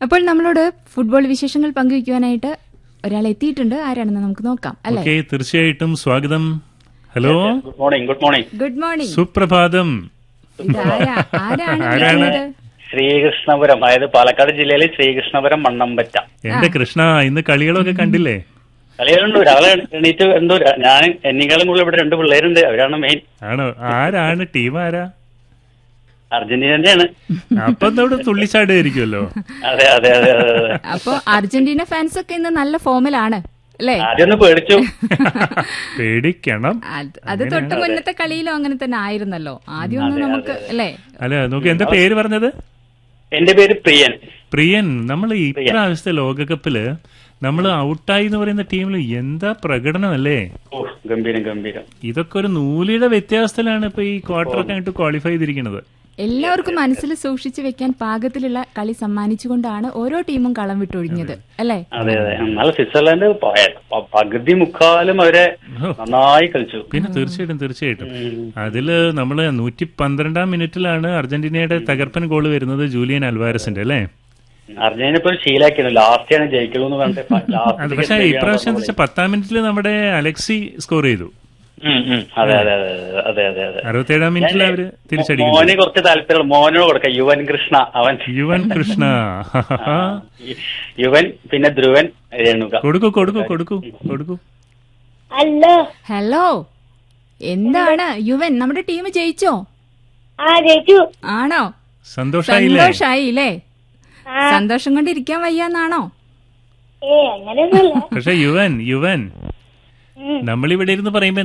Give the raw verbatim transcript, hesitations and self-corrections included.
അപ്പോൾ നമ്മളോട് ഫുട്ബോൾ വിശേഷങ്ങൾ പങ്കുവയ്ക്കുവാനായിട്ട് ഒരാൾ എത്തിയിട്ടുണ്ട്. ആരാണെന്ന് നമുക്ക് നോക്കാം അല്ലേ? തീർച്ചയായിട്ടും സ്വാഗതം. Hello, good morning. Good morning. Good morning. സുപ്രഭാതം. ആരാണ്? ശ്രീകൃഷ്ണപുരം, അതായത് പാലക്കാട് ജില്ലയിലെ ശ്രീകൃഷ്ണപുരം മണ്ണമ്പറ്റ. എന്റെ കൃഷ്ണ, ഇന്ന് കളികളൊക്കെ കണ്ടില്ലേ? കളികളുണ്ട്. രാവിലെ എണീറ്റ് എന്തോ ഞാൻ എന്നേക്കാളും കൂടുതൽ ഇവിടെ രണ്ട് പിള്ളേരുണ്ട്, അവരാണ് മെയിൻ. ആണോ? ആരാണ് ടീം? ആരാ? അർജന്റീനന്റെയാണ്. അപ്പൊ ഇവിടെ തുള്ളിച്ചാടുമായിരിക്കുമല്ലോ. അതെ അതെ അതെ അതെ. അപ്പൊ അർജന്റീന ഫാൻസ് ഒക്കെ ഇന്ന് നല്ല ഫോമിലാണ് അല്ലേ? ആദ്യം ഒന്ന് പേടിച്ചു. പേടിക്കണം. അത് തൊട്ട് മുന്നത്തെ കളിയിലും അങ്ങനെ തന്നെ ആയിരുന്നല്ലോ. ആദ്യം ഒന്ന് നമുക്ക് അല്ലേ? അല്ല, നോക്കി, എന്താ പേര് പറഞ്ഞത്? എന്റെ പേര് പ്രിയൻ. പ്രിയൻ. നമ്മൾ ഇപ്രാവശ്യത്തെ ലോകകപ്പില് നമ്മൾ ഔട്ടായി എന്ന് പറയുന്ന ടീമിൽ എന്താ പ്രകടനം അല്ലേ? ഗംഭീരം ഗംഭീരം. ഇതൊക്കെ ഒരു നൂലിയുടെ വ്യത്യാസത്തിലാണ് ഇപ്പൊ ഈ ക്വാർട്ടറൊക്കെ ആയിട്ട് ക്വാളിഫൈ ചെയ്തിരിക്കുന്നത്. എല്ലാവർക്കും മനസ്സിൽ സൂക്ഷിച്ചു വെക്കാൻ പാകത്തിലുള്ള കളി സമ്മാനിച്ചുകൊണ്ടാണ് ഓരോ ടീമും കളം വിട്ടൊഴിഞ്ഞത് അല്ലേ? അതെ അതെ. എന്നാൽ സ്വിറ്റ്സർലൻഡ് പകുതി മുക്കാലും അവരെ നന്നായി കളിച്ചു. പിന്നെ തീർച്ചയായിട്ടും തീർച്ചയായിട്ടും അതില് നമ്മള് നൂറ്റി പന്ത്രണ്ടാം മിനിറ്റിലാണ് അർജന്റീനയുടെ തകർപ്പൻ ഗോള് വരുന്നത്, ജൂലിയൻ അൽവാരസിന്റെ അല്ലേ? അർജന്റീന ഇപ്പൊ ശീലാക്കിയാണ് ലാസ്റ്റ് ആണ് ജയിക്കുള്ളൂ എന്ന് പറഞ്ഞിട്ട്. പക്ഷെ ഇപ്രാവശ്യം പത്താം മിനിറ്റിൽ നമ്മുടെ അലക്സി സ്കോർ ചെയ്തു. അതെ അതെ അതെ അതെ അതെ അതെ. അറുപത്തേഴാം മിനിറ്റിൽ അവര് തിരിച്ചടിക്കും. മോനെ കുറച്ച് താല്പര്യം മോനോട് കൊടുക്കാം. യുവൻ കൃഷ്ണ, അവൻ യുവൻ കൃഷ്ണ യുവൻ, പിന്നെ ധ്രുവൻ, രേണുക. കൊടുക്കൂ കൊടുക്കൂ കൊടുക്കൂ കൊടുക്കൂ. ഹലോ ഹലോ, എന്താണ് യുവൻ, നമ്മുടെ ടീം ജയിച്ചോ? ആ ജയിച്ചു. ആണോ? സന്തോഷായില്ലേ? സന്തോഷം കൊണ്ട് ഇരിക്കാൻ വയ്യാന്നാണോ? ഏ അങ്ങനെയൊന്നുമല്ല. പക്ഷെ യുവൻ യുവൻ നമ്മളിവിടെ ഇരുന്ന് പറയുമ്പോ